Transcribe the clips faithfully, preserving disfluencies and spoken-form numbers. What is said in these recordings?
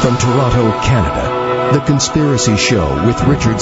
From Toronto, Canada, The Conspiracy Show with Richard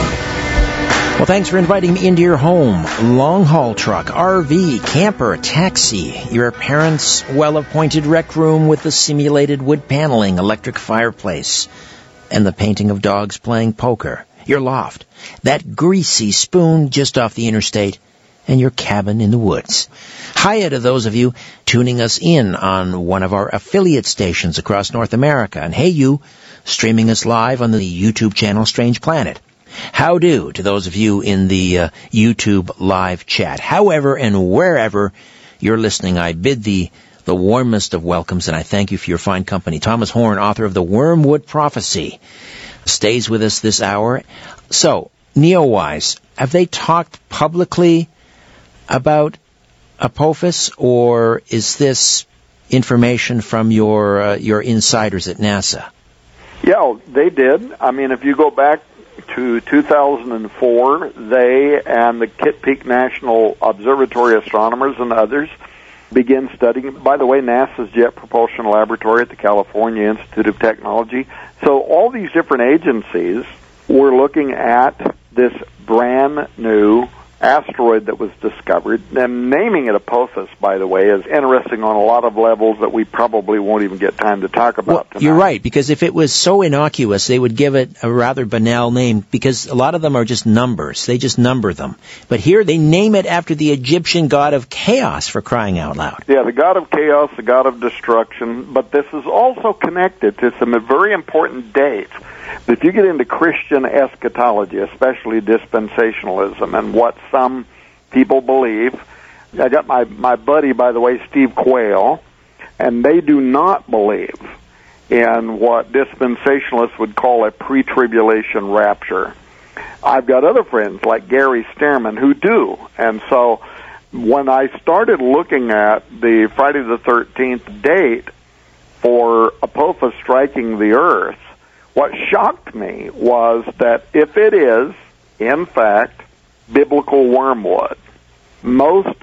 Syrett. Well, thanks for inviting me into your home. Long-haul truck, R V, camper, taxi, your parents' well-appointed rec room with the simulated wood paneling, electric fireplace, and the painting of dogs playing poker, your loft, that greasy spoon just off the interstate, and your cabin in the woods. Hiya to those of you tuning us in on one of our affiliate stations across North America. And hey you, streaming us live on the YouTube channel Strange Planet. How do to those of you in the uh, YouTube live chat. However and wherever you're listening, I bid thee the warmest of welcomes, and I thank you for your fine company. Thomas Horn, author of The Wormwood Prophecy, stays with us this hour. So, Neowise, have they talked publicly about Apophis, or is this information from your uh, your insiders at NASA? Yeah, they did. I mean, if you go back to two thousand four, they and the Kitt Peak National Observatory astronomers and others began studying. By the way, NASA's Jet Propulsion Laboratory at the California Institute of Technology. So all these different agencies were looking at this brand new asteroid that was discovered, and naming it Apophis, by the way, is interesting on a lot of levels that we probably won't even get time to talk about well, tonight. You're right, because if it was so innocuous, they would give it a rather banal name, because a lot of them are just numbers. They just number them. But here they name it after the Egyptian god of chaos, for crying out loud. Yeah, the god of chaos, the god of destruction, but this is also connected to some very important dates. If you get into Christian eschatology, especially dispensationalism, and what some people believe, I got my, my buddy, by the way, Steve Quayle, and they do not believe in what dispensationalists would call a pre-tribulation rapture. I've got other friends like Gary Stearman who do, and so when I started looking at the Friday the thirteenth date for Apophis striking the earth, what shocked me was that if it is, in fact, biblical wormwood, most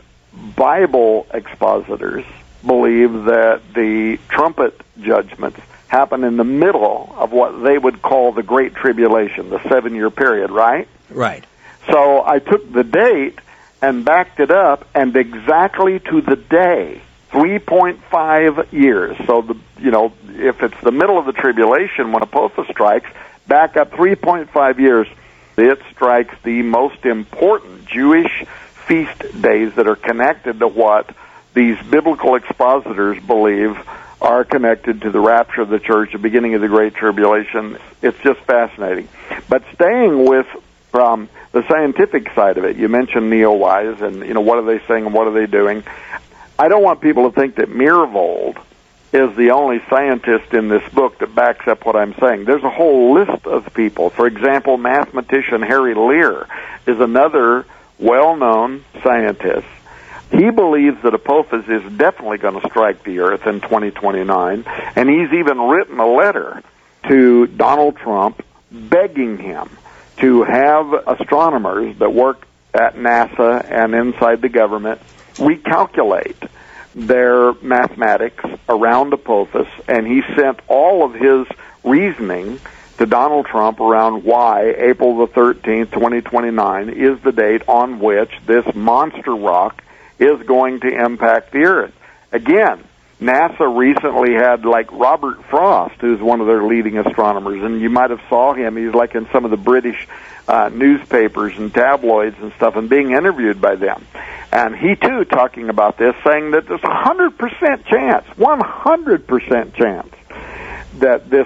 Bible expositors believe that the trumpet judgments happen in the middle of what they would call the Great Tribulation, the seven-year period, right? Right. So I took the date and backed it up, and exactly to the day, three point five years. So, the you know, if it's the middle of the tribulation when Apophis strikes, back up three point five years, it strikes the most important Jewish feast days that are connected to what these biblical expositors believe are connected to the rapture of the church, the beginning of the Great Tribulation. It's just fascinating. But staying with from the scientific side of it, you mentioned Neowise, and, you know, what are they saying and what are they doing? I don't want people to think that Mirvold is the only scientist in this book that backs up what I'm saying. There's a whole list of people. For example, mathematician Harry Lear is another well-known scientist. He believes that Apophis is definitely going to strike the earth in twenty twenty-nine, and he's even written a letter to Donald Trump begging him to have astronomers that work at NASA and inside the government recalculate their mathematics around Apophis, and he sent all of his reasoning to Donald Trump around why April the thirteenth, twenty twenty-nine is the date on which this monster rock is going to impact the earth. Again, NASA recently had, like, Robert Frost, who's one of their leading astronomers, and you might have saw him. He's like in some of the British uh, newspapers and tabloids and stuff, and being interviewed by them. And he, too, talking about this, saying that there's a one hundred percent chance, one hundred percent chance that this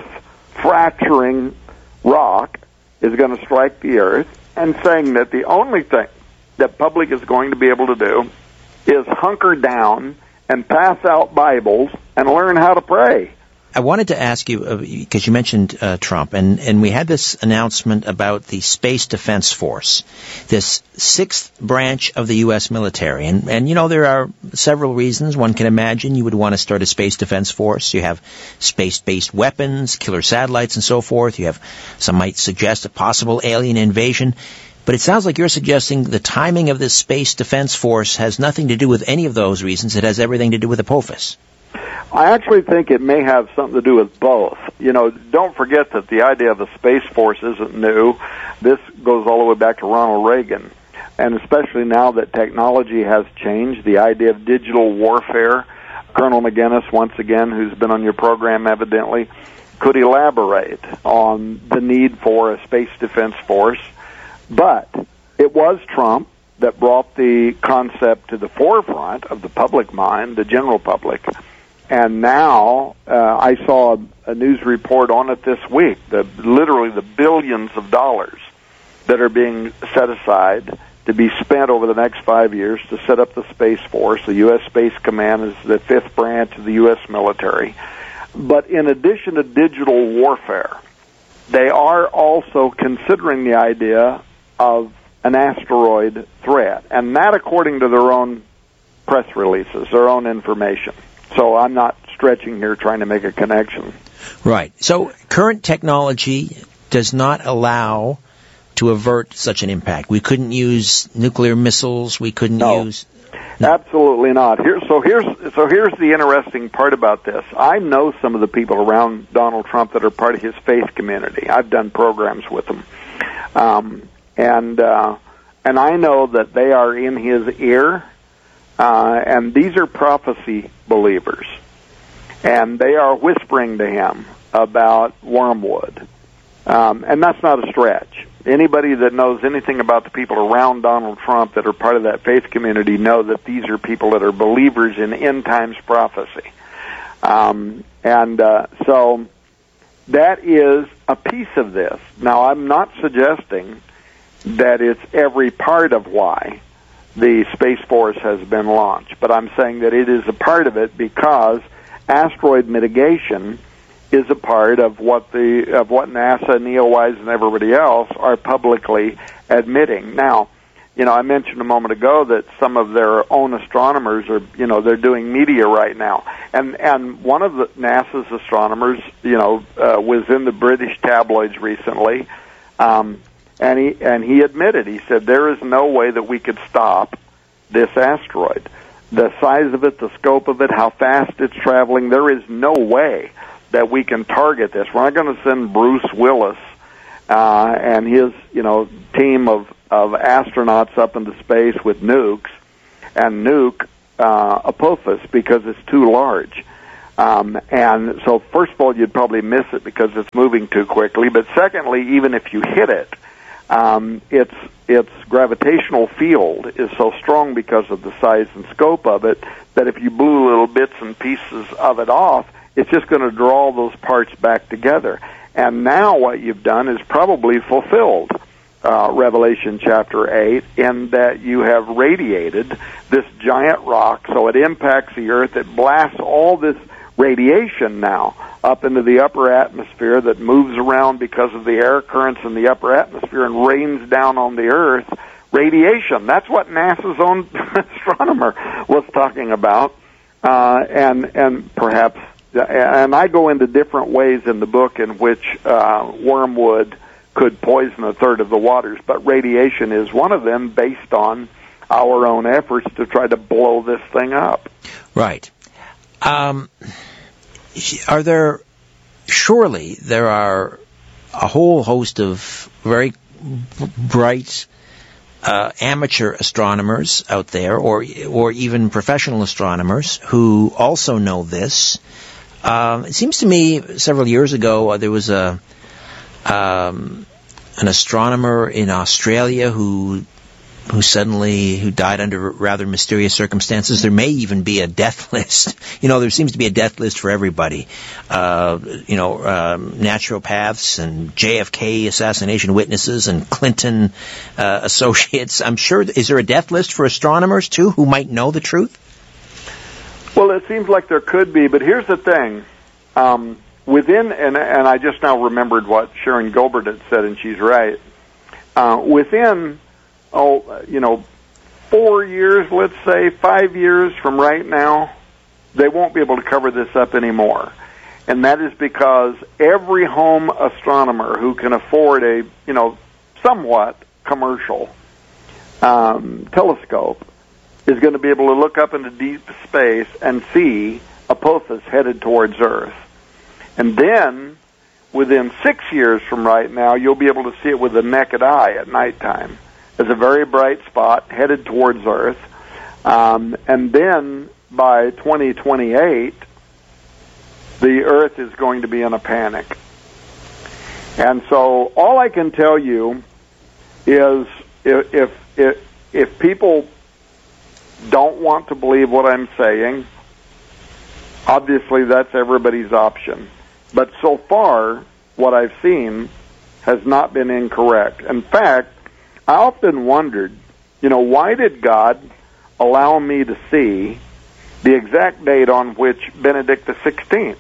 earth-fracturing rock is going to strike the earth, and saying that the only thing that public is going to be able to do is hunker down and pass out Bibles and learn how to pray. I wanted to ask you, uh, because you mentioned uh, Trump, and, and we had this announcement about the Space Defense Force, this sixth branch of the U S military. And, and, you know, there are several reasons. One can imagine you would want to start a Space Defense Force. You have space-based weapons, killer satellites, and so forth. You have, some might suggest, a possible alien invasion. But it sounds like you're suggesting the timing of this Space Defense Force has nothing to do with any of those reasons. It has everything to do with Apophis. I actually think it may have something to do with both. You know, don't forget that the idea of the Space Force isn't new. This goes all the way back to Ronald Reagan. And especially now that technology has changed, the idea of digital warfare, Colonel McGinnis, once again, who's been on your program evidently, could elaborate on the need for a space defense force. But it was Trump that brought the concept to the forefront of the public mind, the general public. And now uh, I saw a, a news report on it this week, the, literally the billions of dollars that are being set aside to be spent over the next five years to set up the Space Force. The U S Space Command is the fifth branch of the U S military. But in addition to digital warfare, they are also considering the idea of an asteroid threat, and that according to their own press releases, their own information. So I'm not stretching here trying to make a connection. Right. So current technology does not allow to avert such an impact. We couldn't use nuclear missiles. We couldn't no, use... No, absolutely not. Here, so here's so here's the interesting part about this. I know some of the people around Donald Trump that are part of his faith community. I've done programs with them. Um, and, uh, and I know that they are in his ear. Uh, and these are prophecy believers, and they are whispering to him about wormwood. Um, and that's not a stretch. Anybody that knows anything about the people around Donald Trump that are part of that faith community know that these are people that are believers in end times prophecy. Um, and uh, so that is a piece of this. Now, I'm not suggesting that it's every part of why the Space Force has been launched, but I'm saying that it is a part of it because asteroid mitigation is a part of what the of what NASA, NEOWISE, and everybody else are publicly admitting. Now, you know, I mentioned a moment ago that some of their own astronomers are, you know, they're doing media right now, and and one of the NASA's astronomers, you know, uh, was in the British tabloids recently. Um, And he and he admitted, he said, there is no way that we could stop this asteroid. The size of it, the scope of it, how fast it's traveling, there is no way that we can target this. We're not going to send Bruce Willis uh, and his, you know, team of, of astronauts up into space with nukes and nuke uh, Apophis because it's too large. Um, and so, first of all, you'd probably miss it because it's moving too quickly. But secondly, even if you hit it, Um, its its gravitational field is so strong because of the size and scope of it that if you blew little bits and pieces of it off, it's just going to draw those parts back together. And now what you've done is probably fulfilled uh, Revelation chapter eight in that you have radiated this giant rock, so it impacts the earth, it blasts all this radiation now up into the upper atmosphere that moves around because of the air currents in the upper atmosphere and rains down on the earth. Radiation, that's what NASA's own astronomer was talking about. Uh, and and perhaps, and I go into different ways in the book in which uh, wormwood could poison a third of the waters, but radiation is one of them based on our own efforts to try to blow this thing up. Right. Um, are there, surely there are a whole host of very b- bright uh, amateur astronomers out there, or or even professional astronomers who also know this. Um, it seems to me several years ago uh, there was a um, an astronomer in Australia who who suddenly, who died under rather mysterious circumstances. There may even be a death list. You know, there seems to be a death list for everybody. Uh, you know, um, naturopaths and J F K assassination witnesses and Clinton uh, associates. I'm sure, is there a death list for astronomers, too, who might know the truth? Well, it seems like there could be, but here's the thing. Um, within, and, and I just now remembered what Sharon Gilbert had said, and she's right. Uh, within... oh, you know, four years, let's say, five years from right now, they won't be able to cover this up anymore. And that is because every home astronomer who can afford a, you know, somewhat commercial um, telescope is going to be able to look up into deep space and see Apophis headed towards Earth. And then, within six years from right now, you'll be able to see it with the naked eye at nighttime. It's a very bright spot headed towards Earth. Um, and then, by twenty twenty-eight, the Earth is going to be in a panic. And so all I can tell you is if, if, if, if people don't want to believe what I'm saying, obviously that's everybody's option. But so far, what I've seen has not been incorrect. In fact, I often wondered, you know, why did God allow me to see the exact date on which Benedict the sixteenth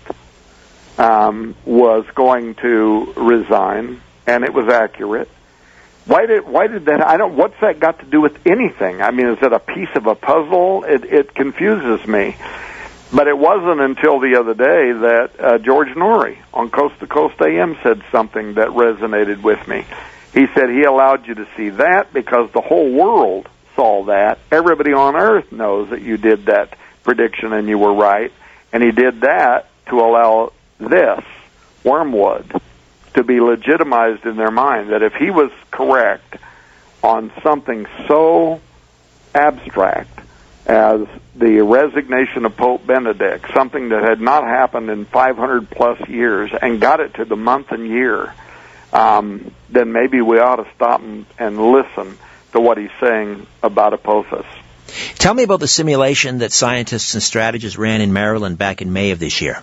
um, was going to resign, and it was accurate. Why did why did that? I don't. What's that got to do with anything? I mean, is it a piece of a puzzle? It, it confuses me. But it wasn't until the other day that uh, George Norrie on Coast to Coast A M said something that resonated with me. He said he allowed you to see that because the whole world saw that. Everybody on Earth knows that you did that prediction and you were right. And he did that to allow this, Wormwood, to be legitimized in their mind, that if he was correct on something so abstract as the resignation of Pope Benedict, something that had not happened in five hundred plus years, and got it to the month and year, um, then maybe we ought to stop and, and listen to what he's saying about Apophis. Tell me about the simulation that scientists and strategists ran in Maryland back in May of this year.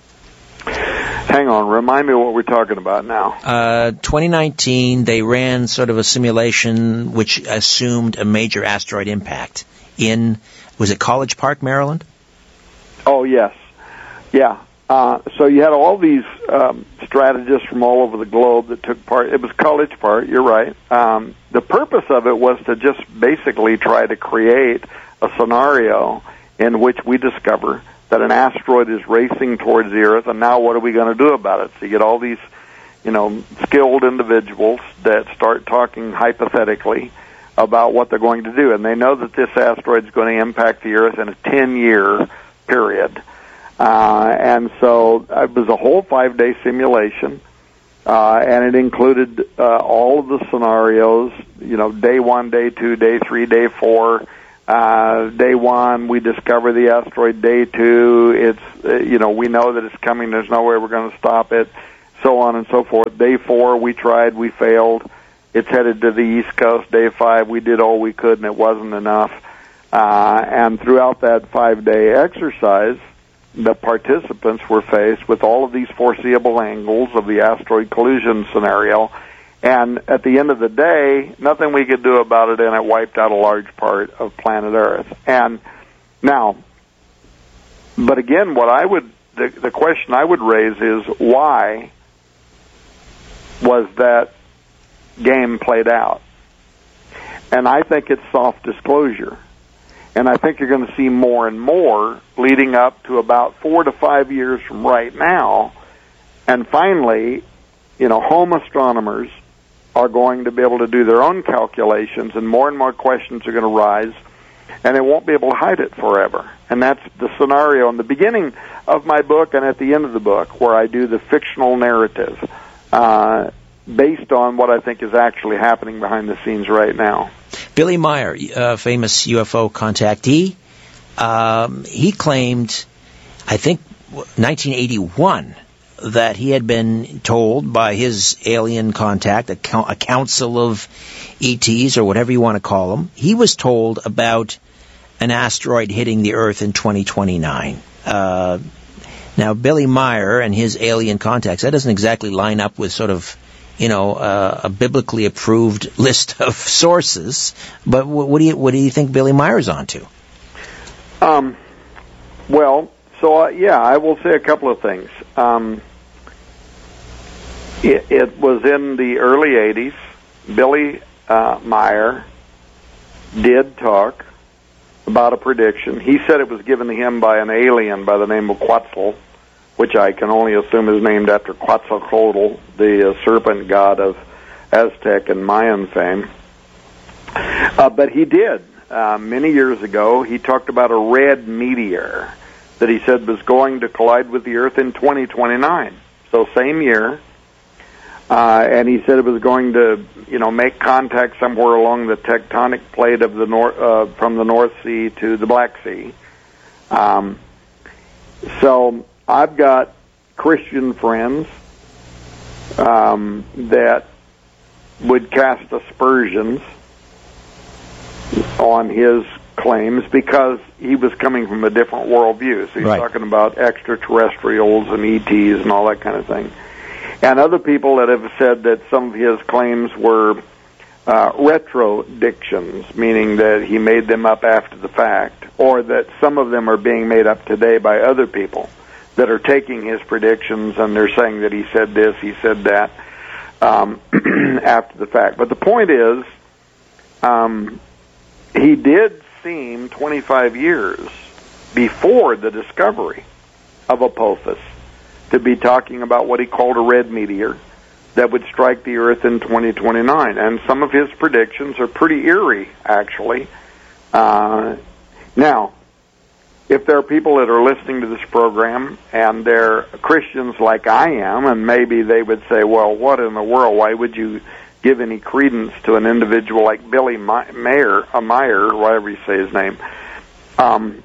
Hang on, remind me what we're talking about now. Uh, twenty nineteen, they ran sort of a simulation which assumed a major asteroid impact in, was it College Park, Maryland? Oh, yes. Yeah. Uh, so you had all these um, strategists from all over the globe that took part. It was College Park, you're right. Um, the purpose of it was to just basically try to create a scenario in which we discover that an asteroid is racing towards the Earth, and now what are we going to do about it? So you get all these, you know, skilled individuals that start talking hypothetically about what they're going to do, and they know that this asteroid is going to impact the Earth in a ten-year period. Uh, and so it was a whole five-day simulation, uh, and it included uh, all of the scenarios, you know, day one, day two, day three, day four. Uh, day one, we discover the asteroid. Day two, it's, uh, you know, we know that it's coming. There's no way we're going to stop it, so on and so forth. Day four, we tried, we failed. It's headed to the East Coast. Day five, we did all we could, and it wasn't enough. Uh, and throughout that five-day exercise, the participants were faced with all of these foreseeable angles of the asteroid collision scenario. And at the end of the day, nothing we could do about it, and it wiped out a large part of planet Earth. And now, but again, what I would, the, the question I would raise is, why was that game played out? And I think it's soft disclosure. And I think you're going to see more and more leading up to about four to five years from right now. And finally, you know, home astronomers are going to be able to do their own calculations, and more and more questions are going to rise, and they won't be able to hide it forever. And that's the scenario in the beginning of my book and at the end of the book, where I do the fictional narrative uh, based on what I think is actually happening behind the scenes right now. Billy Meier, a famous U F O contactee, um, he claimed, I think, nineteen eighty-one, that he had been told by his alien contact, a, co- a council of E Ts, or whatever you want to call them, he was told about an asteroid hitting the Earth in twenty twenty-nine. Uh, now, Billy Meier and his alien contacts, that doesn't exactly line up with sort of, you know, uh, a biblically approved list of sources, but what, what do you what do you think Billy Meier's onto? Um, well, so, uh, yeah, I will say a couple of things. Um, It, it was in the early eighties. Billy uh, Meier did talk about a prediction. He said it was given to him by an alien by the name of Quetzal, which I can only assume is named after Quetzalcoatl, the uh, serpent god of Aztec and Mayan fame. Uh, but he did. Uh, many years ago, he talked about a red meteor that he said was going to collide with the Earth in twenty twenty-nine. So same year. Uh, and he said it was going to, you know, make contact somewhere along the tectonic plate of the nor- uh, from the North Sea to the Black Sea. Um, so I've got Christian friends um, that would cast aspersions on his claims because he was coming from a different worldview. So he's right. talking about extraterrestrials and E Ts and all that kind of thing. And other people that have said that some of his claims were uh, retrodictions, meaning that he made them up after the fact, or that some of them are being made up today by other people that are taking his predictions and they're saying that he said this, he said that um, after the fact. But the point is, um, he did seem twenty-five years before the discovery of Apophis to be talking about what he called a red meteor that would strike the Earth in twenty twenty-nine. And some of his predictions are pretty eerie, actually. Uh, now, if there are people that are listening to this program and they're Christians like I am, and maybe they would say, well, what in the world? Why would you give any credence to an individual like Billy Mayer, uh, Meyer, whatever you say his name? Um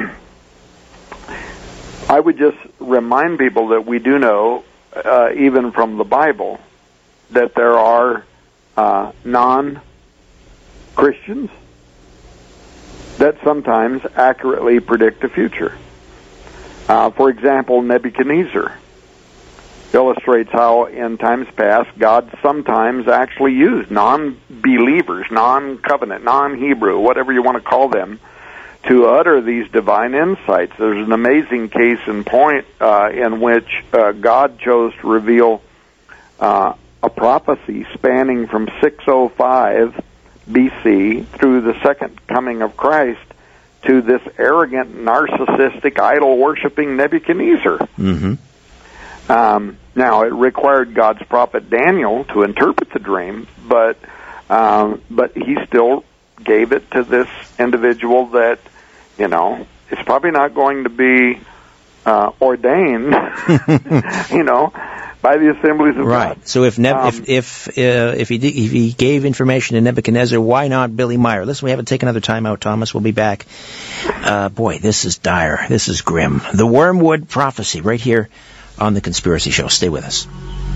I would just remind people that we do know, uh, even from the Bible, that there are uh, non-Christians that sometimes accurately predict the future. Uh, for example, Nebuchadnezzar illustrates how in times past God sometimes actually used non-believers, non-covenant, non-Hebrew, whatever you want to call them, to utter these divine insights. There's an amazing case in point uh, in which uh, God chose to reveal uh, a prophecy spanning from six oh five B C through the second coming of Christ to this arrogant, narcissistic, idol-worshiping Nebuchadnezzar. Mm-hmm. Um, now, it required God's prophet Daniel to interpret the dream, but um, but he still gave it to this individual that, you know, it's probably not going to be uh, ordained, you know, by the assemblies of right. God. So if Neb- um, if if uh, if he if he gave information to Nebuchadnezzar, why not Billy Meyer? Listen, we haven't taken another time out, Thomas. We'll be back. Uh, boy, this is dire. This is grim. The Wormwood Prophecy, right here on The Conspiracy Show. Stay with us.